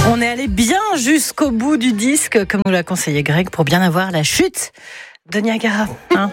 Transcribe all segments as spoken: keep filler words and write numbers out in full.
On est allé bien jusqu'au bout du disque, comme nous l'a conseillé Greg, pour bien avoir la chute de Niagara. Hein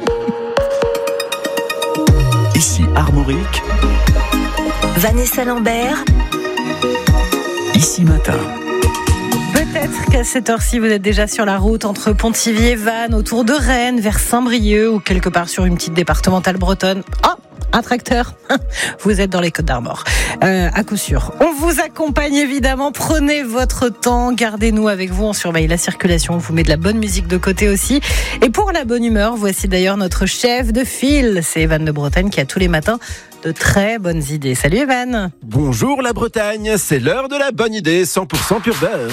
Ici Armorique, Vanessa Lambert, Ici Matin. Peut-être qu'à cette heure-ci, vous êtes déjà sur la route entre Pontivy et Vannes, autour de Rennes, vers Saint-Brieuc ou quelque part sur une petite départementale bretonne. Oh, un tracteur. Vous êtes dans les Côtes-d'Armor. Euh, à coup sûr. On vous accompagne évidemment. Prenez votre temps. Gardez-nous avec vous. On surveille la circulation. On vous met de la bonne musique de côté aussi. Et pour la bonne humeur, voici d'ailleurs notre chef de file. C'est Evan de Bretagne qui a tous les matins de très bonnes idées. Salut Evan. Bonjour la Bretagne, c'est l'heure de la bonne idée, cent pour cent pur beurre.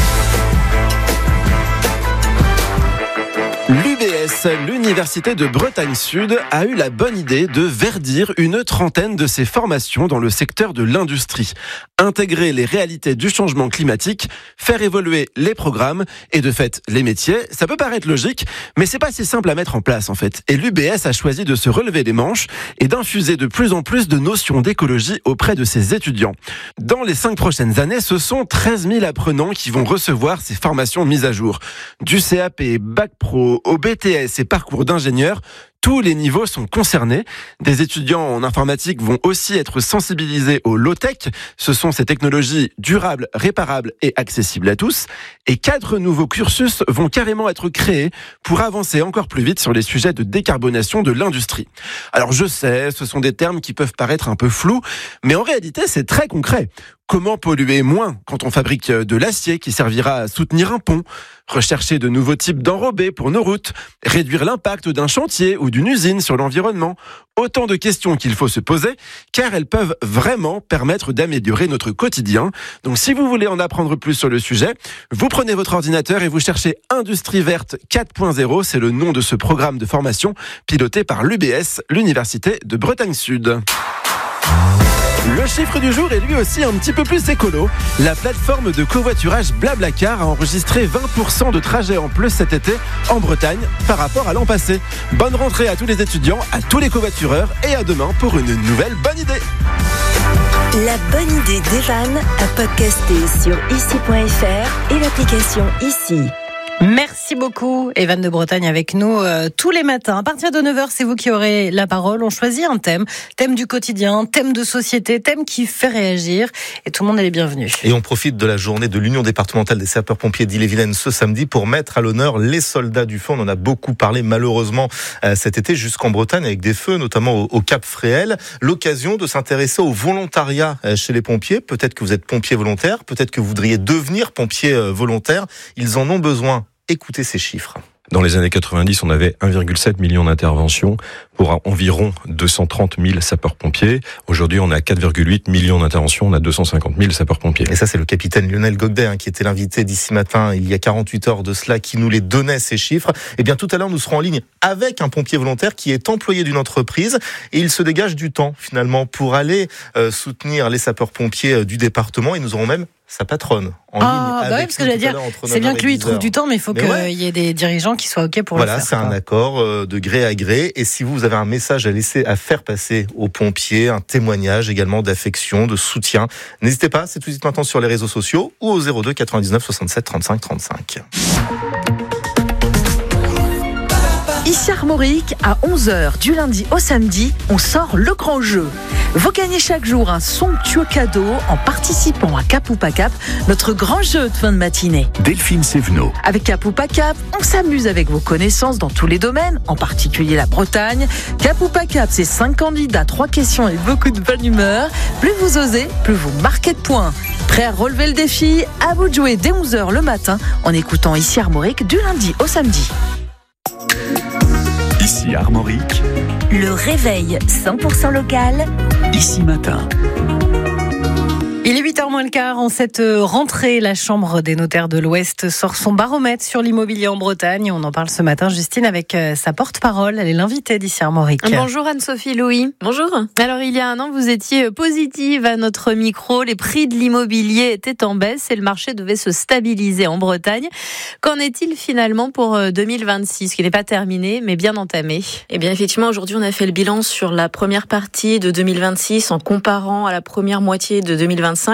L'U B S, l'Université de Bretagne Sud, a eu la bonne idée de verdir une trentaine de ses formations dans le secteur de l'industrie. Intégrer les réalités du changement climatique, faire évoluer les programmes et de fait les métiers, ça peut paraître logique, mais c'est pas si simple à mettre en place en fait. Et l'U B S a choisi de se relever les manches et d'infuser de plus en plus de notions d'écologie auprès de ses étudiants. Dans les cinq prochaines années, ce sont treize mille apprenants qui vont recevoir ces formations mises à jour. Du C A P, Bac Pro, au B T S et parcours d'ingénieur, tous les niveaux sont concernés. Des étudiants en informatique vont aussi être sensibilisés au low-tech. Ce sont ces technologies durables, réparables et accessibles à tous. Et quatre nouveaux cursus vont carrément être créés pour avancer encore plus vite sur les sujets de décarbonation de l'industrie. Alors je sais, ce sont des termes qui peuvent paraître un peu flous, mais en réalité c'est très concret. Comment polluer moins quand on fabrique de l'acier qui servira à soutenir un pont, rechercher de nouveaux types d'enrobés pour nos routes, réduire l'impact d'un chantier ou d'une usine sur l'environnement. Autant de questions qu'il faut se poser, car elles peuvent vraiment permettre d'améliorer notre quotidien. Donc si vous voulez en apprendre plus sur le sujet, vous prenez votre ordinateur et vous cherchez Industrie Verte quatre point zéro, c'est le nom de ce programme de formation piloté par l'U B S, l'Université de Bretagne Sud. Le chiffre du jour est lui aussi un petit peu plus écolo. La plateforme de covoiturage Blablacar a enregistré vingt pour cent de trajets en plus cet été en Bretagne par rapport à l'an passé. Bonne rentrée à tous les étudiants, à tous les covoitureurs et à demain pour une nouvelle bonne idée. la bonne idée d'Evan à podcaster sur ici point f r et l'application Ici. Merci beaucoup, Evan de Bretagne avec nous euh, tous les matins. À partir de neuf heures, c'est vous qui aurez la parole. On choisit un thème, thème du quotidien, thème de société, thème qui fait réagir. Et tout le monde est les bienvenus. Et on profite de la journée de l'Union départementale des sapeurs-pompiers d'Ille-et-Vilaine ce samedi pour mettre à l'honneur les soldats du feu. On en a beaucoup parlé malheureusement euh, cet été jusqu'en Bretagne avec des feux, notamment au, au Cap Fréhel. L'occasion de s'intéresser au volontariat euh, chez les pompiers. Peut-être que vous êtes pompier volontaire, peut-être que vous voudriez devenir pompier euh, volontaire. Ils en ont besoin. Écoutez ces chiffres. Dans les années quatre-vingt-dix, on avait un virgule sept million d'interventions pour environ deux cent trente mille sapeurs-pompiers. Aujourd'hui, on a quatre virgule huit millions d'interventions, on a deux cent cinquante mille sapeurs-pompiers. Et ça, c'est le capitaine Lionel Gogdet, hein, qui était l'invité d'ici matin, il y a quarante-huit heures de cela, qui nous les donnait, ces chiffres. Et bien, tout à l'heure, nous serons en ligne avec un pompier volontaire qui est employé d'une entreprise et il se dégage du temps, finalement, pour aller euh, soutenir les sapeurs-pompiers euh, du département. Et nous aurons même sa patronne en ah, ligne bah avec oui, parce que j'allais dire, c'est bien que lui il trouve du temps, mais il faut qu'il ouais. y ait des dirigeants qui soient OK pour voilà, le faire. Voilà, c'est un accord euh, de gré à gré. Et si vous avez un message à laisser, à faire passer aux pompiers, un témoignage également d'affection, de soutien, n'hésitez pas, c'est tout de suite maintenant sur les réseaux sociaux ou au zéro deux quatre-vingt-dix-neuf soixante-sept trente-cinq trente-cinq. Ici Armorique, à onze heures du lundi au samedi, on sort le grand jeu. Vous gagnez chaque jour un somptueux cadeau en participant à Cap ou pas Cap, notre grand jeu de fin de matinée. Delphine Sévenot. Avec Cap ou pas Cap, on s'amuse avec vos connaissances dans tous les domaines, en particulier la Bretagne. Cap ou pas Cap, c'est cinq candidats, trois questions et beaucoup de bonne humeur. Plus vous osez, plus vous marquez de points. Prêt à relever le défi? À vous de jouer dès onze heures le matin en écoutant Ici Armorique du lundi au samedi. Ici Armorique, le réveil cent pour cent local. Ici Matin. Il est huit heures moins le quart. En cette rentrée, la Chambre des notaires de l'Ouest sort son baromètre sur l'immobilier en Bretagne. On en parle ce matin, Justine, avec sa porte-parole. Elle est l'invitée d'Ici Armorique. Bonjour Anne-Sophie Louis. Bonjour. Alors, il y a un an, vous étiez positive à notre micro. Les prix de l'immobilier étaient en baisse et le marché devait se stabiliser en Bretagne. Qu'en est-il finalement pour deux mille vingt-six, qui n'est pas terminé, mais bien entamé? Eh bien, effectivement, aujourd'hui, on a fait le bilan sur la première partie de deux mille vingt-six en comparant à la première moitié de deux mille vingt-cinq.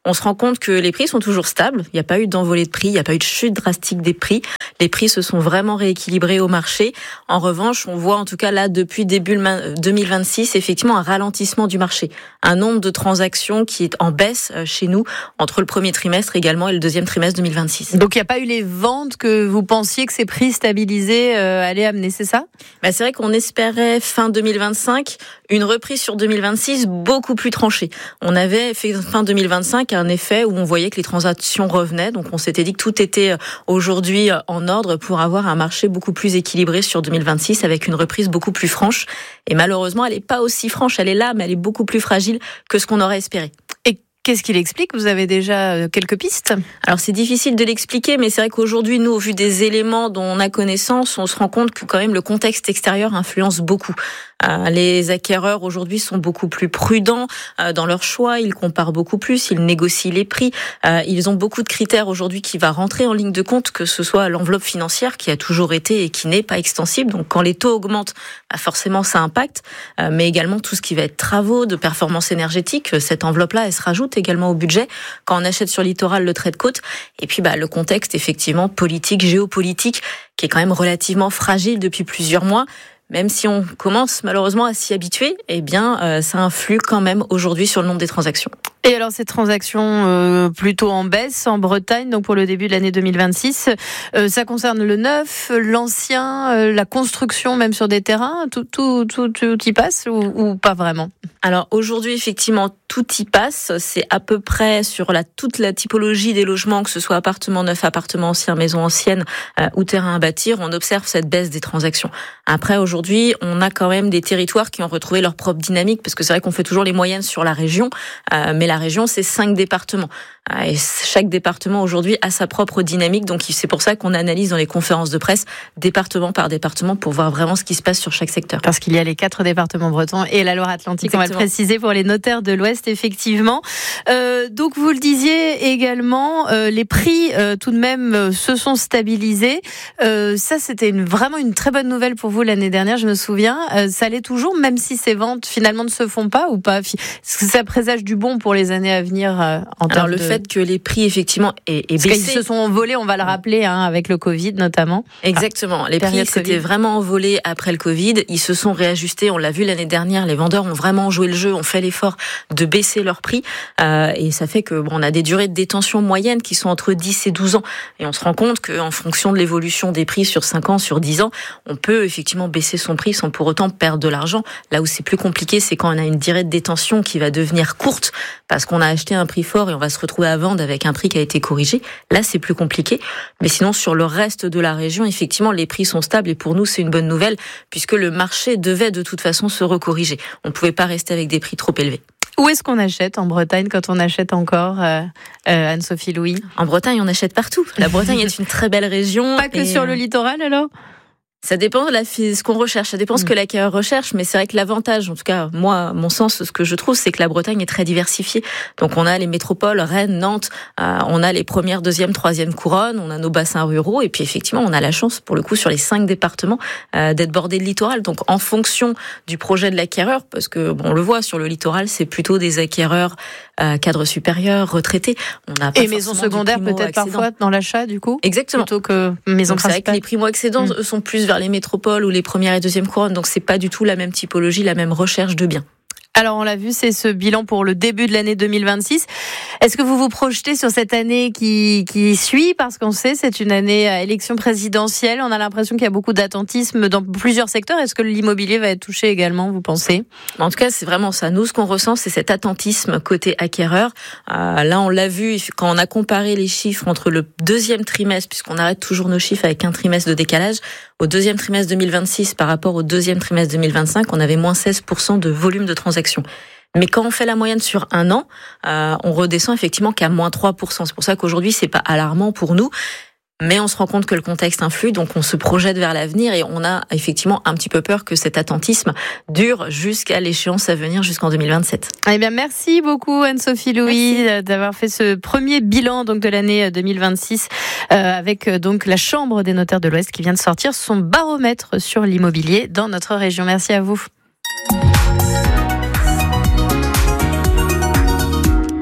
on se rend compte que les prix sont toujours stables. Il n'y a pas eu d'envolée de prix, il n'y a pas eu de chute drastique des prix. Les prix se sont vraiment rééquilibrés au marché. En revanche, on voit en tout cas là, depuis début deux mille vingt-six, effectivement un ralentissement du marché. Un nombre de transactions qui est en baisse chez nous entre le premier trimestre également et le deuxième trimestre deux mille vingt-six. Donc il n'y a pas eu les ventes que vous pensiez que ces prix stabilisés euh, allaient amener, c'est ça ? Bah, c'est vrai qu'on espérait fin deux mille vingt-cinq une reprise sur deux mille vingt-six beaucoup plus tranchée. On avait fait fin deux mille vingt-cinq un effet où on voyait que les transactions revenaient, donc on s'était dit que tout était aujourd'hui en ordre pour avoir un marché beaucoup plus équilibré sur deux mille vingt-six avec une reprise beaucoup plus franche. Et malheureusement, elle n'est pas aussi franche, elle est là, mais elle est beaucoup plus fragile que ce qu'on aurait espéré. Et qu'est-ce qu'il explique ? Vous avez déjà quelques pistes ? Alors c'est difficile de l'expliquer, mais c'est vrai qu'aujourd'hui, nous, au vu des éléments dont on a connaissance, on se rend compte que quand même le contexte extérieur influence beaucoup. Euh, les acquéreurs aujourd'hui sont beaucoup plus prudents euh, dans leur choix, ils comparent beaucoup plus, ils négocient les prix, euh, ils ont beaucoup de critères aujourd'hui qui va rentrer en ligne de compte, que ce soit l'enveloppe financière qui a toujours été et qui n'est pas extensible. Donc quand les taux augmentent, bah forcément ça impacte, euh, mais également tout ce qui va être travaux, de performance énergétique, cette enveloppe-là, elle se rajoute également au budget quand on achète sur littoral le trait de côte. Et puis bah le contexte effectivement politique, géopolitique, qui est quand même relativement fragile depuis plusieurs mois. Même si on commence malheureusement à s'y habituer, eh bien, euh, ça influe quand même aujourd'hui sur le nombre des transactions. Et alors ces transactions euh, plutôt en baisse en Bretagne, donc pour le début de l'année deux mille vingt-six, euh, ça concerne le neuf, l'ancien, euh, la construction même sur des terrains, tout, tout, tout, tout y passe ou, ou pas vraiment ? Alors aujourd'hui effectivement tout y passe, c'est à peu près sur la toute la typologie des logements, que ce soit appartement neuf, appartement ancien, maison ancienne euh, ou terrain à bâtir, on observe cette baisse des transactions. Après aujourd'hui, on a quand même des territoires qui ont retrouvé leur propre dynamique, parce que c'est vrai qu'on fait toujours les moyennes sur la région, euh, mais la région c'est cinq départements. Et chaque département aujourd'hui a sa propre dynamique, donc c'est pour ça qu'on analyse dans les conférences de presse département par département pour voir vraiment ce qui se passe sur chaque secteur. Parce qu'il y a les quatre départements bretons et la Loire-Atlantique, exactement. On va le préciser pour les notaires de l'Ouest, effectivement. Euh, donc vous le disiez également, euh, les prix euh, tout de même euh, se sont stabilisés. Euh, ça c'était une, vraiment une très bonne nouvelle pour vous l'année dernière, je me souviens. Euh, ça l'est toujours, même si ces ventes finalement ne se font pas ou pas. Est-ce que ça présage du bon pour les années à venir euh, en termes le de... fait que les prix effectivement aient, aient baissé. Parce qu'ils se sont envolés, on va le rappeler, hein, avec le Covid notamment. Exactement. Les prix s'étaient vraiment envolés après le Covid. Ils se sont réajustés. On l'a vu l'année dernière. Les vendeurs ont vraiment joué le jeu, ont fait l'effort de baisser leurs prix. Euh, et ça fait que bon, on a des durées de détention moyennes qui sont entre dix et douze ans. Et on se rend compte qu'en fonction de l'évolution des prix sur cinq ans, sur dix ans, on peut effectivement baisser son prix sans pour autant perdre de l'argent. Là où c'est plus compliqué, c'est quand on a une durée de détention qui va devenir courte parce qu'on a acheté un prix fort et on va se retrouver à vendre avec un prix qui a été corrigé. Là, c'est plus compliqué. Mais sinon, sur le reste de la région, effectivement, les prix sont stables et pour nous, c'est une bonne nouvelle puisque le marché devait de toute façon se recorriger. On ne pouvait pas rester avec des prix trop élevés. Où est-ce qu'on achète en Bretagne quand on achète encore, euh, euh, Anne-Sophie Louis ? En Bretagne, on achète partout. La Bretagne est une très belle région. Pas que et... sur le littoral alors ? Ça dépend de la, ce qu'on recherche, ça dépend ce que l'acquéreur recherche, mais c'est vrai que l'avantage, en tout cas, moi, à mon sens, ce que je trouve, c'est que la Bretagne est très diversifiée. Donc on a les métropoles, Rennes, Nantes, euh, on a les premières, deuxième, troisième couronnes, on a nos bassins ruraux, et puis effectivement, on a la chance, pour le coup, sur les cinq départements, euh, d'être bordé de littoral. Donc en fonction du projet de l'acquéreur, parce que bon, on le voit sur le littoral, c'est plutôt des acquéreurs euh, cadres supérieurs, retraités. On a pas et maisons secondaires peut-être parfois dans l'achat, du coup. Exactement. Plutôt que maison principale. C'est vrai que les primo-accédants mmh. sont plus vers les métropoles ou les premières et deuxièmes couronnes, donc c'est pas du tout la même typologie, la même recherche de biens. Alors on l'a vu, c'est ce bilan pour le début de l'année deux mille vingt-six. Est-ce que vous vous projetez sur cette année qui, qui suit ? Parce qu'on sait, c'est une année à élection présidentielle. On a l'impression qu'il y a beaucoup d'attentisme dans plusieurs secteurs. Est-ce que l'immobilier va être touché également, vous pensez ? En tout cas, c'est vraiment ça. Nous, ce qu'on ressent, c'est cet attentisme côté acquéreur. Euh, là, on l'a vu quand on a comparé les chiffres entre le deuxième trimestre, puisqu'on arrête toujours nos chiffres avec un trimestre de décalage, au deuxième trimestre deux mille vingt-six par rapport au deuxième trimestre deux mille vingt-cinq, on avait moins seize pour cent de volume de transactions. Mais quand on fait la moyenne sur un an, euh, on redescend effectivement qu'à moins trois pour cent. C'est pour ça qu'aujourd'hui, c'est pas alarmant pour nous. Mais on se rend compte que le contexte influe, donc on se projette vers l'avenir et on a effectivement un petit peu peur que cet attentisme dure jusqu'à l'échéance à venir, jusqu'en deux mille vingt-sept. Eh bien, merci beaucoup Anne-Sophie Louis merci. D'avoir fait ce premier bilan donc de l'année deux mille vingt-six euh, avec donc la Chambre des notaires de l'Ouest qui vient de sortir son baromètre sur l'immobilier dans notre région. Merci à vous.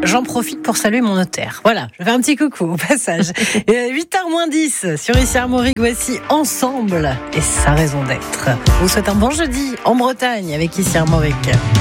j'en profite pour saluer mon notaire. Voilà, je fais un petit coucou au passage. huit heures moins dix sur Ici Armorique, voici Ensemble et sa raison d'être. Je vous souhaite un bon jeudi en Bretagne avec Ici Armorique.